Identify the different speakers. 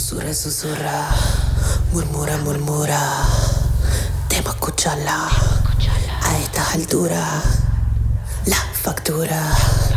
Speaker 1: Susurra, susurra, murmura, murmura. Debo escucharla a estas alturas. La factura.